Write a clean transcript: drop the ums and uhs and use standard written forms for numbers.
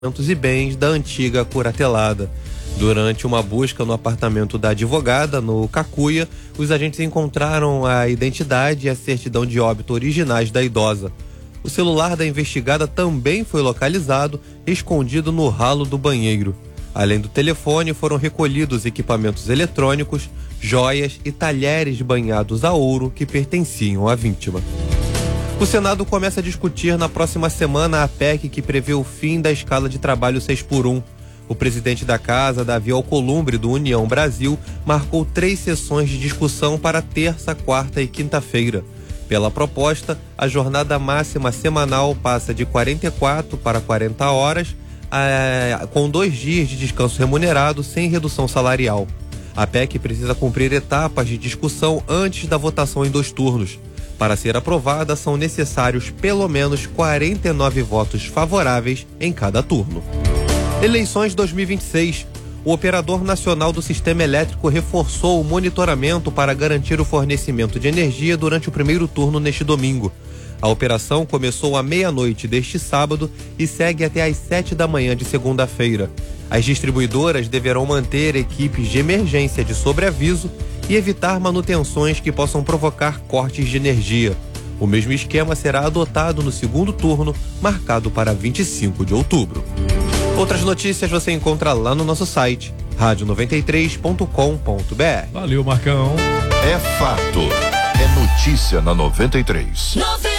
e bens da antiga curatelada. Durante uma busca no apartamento da advogada, no Cacuia, os agentes encontraram a identidade e a certidão de óbito originais da idosa. O celular da investigada também foi localizado, escondido no ralo do banheiro. Além do telefone, foram recolhidos equipamentos eletrônicos, joias e talheres banhados a ouro que pertenciam à vítima. O Senado começa a discutir na próxima semana a PEC que prevê o fim da escala de trabalho 6x1. O presidente da casa, Davi Alcolumbre, do União Brasil, marcou 3 sessões de discussão para terça, quarta e quinta-feira. Pela proposta, a jornada máxima semanal passa de 44 para 40 horas, com 2 dias de descanso remunerado sem redução salarial. A PEC precisa cumprir etapas de discussão antes da votação em 2 turnos. Para ser aprovada, são necessários pelo menos 49 votos favoráveis em cada turno. Eleições 2026. O Operador Nacional do Sistema Elétrico reforçou o monitoramento para garantir o fornecimento de energia durante o primeiro turno neste domingo. A operação começou à meia-noite deste sábado e segue até às 7 da manhã de segunda-feira. As distribuidoras deverão manter equipes de emergência de sobreaviso e evitar manutenções que possam provocar cortes de energia. O mesmo esquema será adotado no segundo turno, marcado para 25 de outubro. Outras notícias você encontra lá no nosso site, radio93.com.br. Valeu, Marcão. É fato. É notícia na 93.